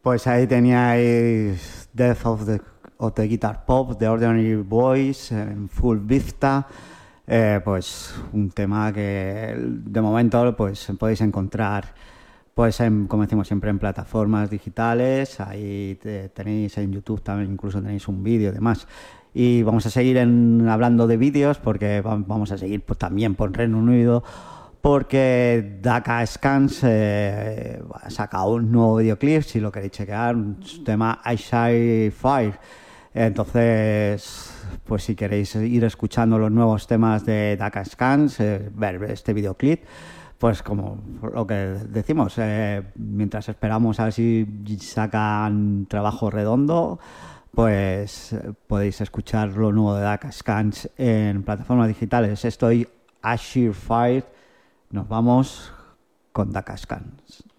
Pues ahí teníais Death of the Guitar Pop, The Ordinary Boys, en Full Vista. Pues un tema que de momento pues podéis encontrar, pues como decimos siempre, en plataformas digitales. Ahí tenéis en YouTube también, incluso tenéis un vídeo y demás. Y vamos a seguir hablando de vídeos, porque vamos a seguir pues, también por Reino Unido, porque Dakar Scans ha sacado un nuevo videoclip, si lo queréis chequear, un tema I Shine Fire. Entonces, pues si queréis ir escuchando los nuevos temas de Dakar Scans, ver este videoclip, pues como lo que decimos, mientras esperamos a ver si sacan trabajo redondo, pues podéis escuchar lo nuevo de Dakar Scans en plataformas digitales. Estoy Ashir Fire. Nos vamos con Dakar Scans.